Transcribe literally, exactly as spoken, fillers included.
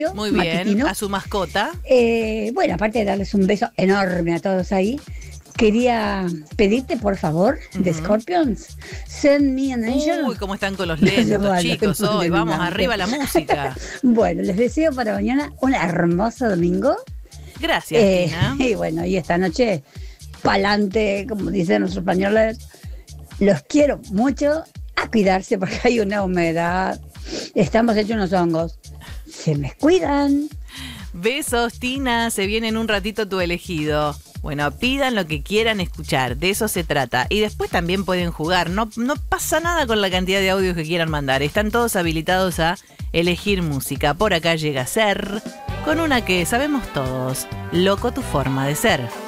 Muy bien, matutino. a su mascota. Eh, bueno, aparte de darles un beso enorme a todos ahí, quería pedirte, por favor, de Ujú. Scorpions, Send Me an Angel. Uy, cómo están con los lentes, Bueno, chicos, no, hoy. no, Vamos no. arriba la música. Bueno, les deseo para mañana un hermoso domingo. Gracias, Eh, Tina. y bueno, y esta noche, pa'lante, como dicen los españoles, los quiero mucho, a cuidarse porque hay una humedad. Estamos hechos unos hongos. Se me cuidan. Besos, Tina. Se viene en un ratito tu elegido. Bueno, pidan lo que quieran escuchar, de eso se trata. Y después también pueden jugar, no, no pasa nada con la cantidad de audios que quieran mandar. Están todos habilitados a elegir música. Por acá llega Ser, con una que sabemos todos, Loco tu forma de ser.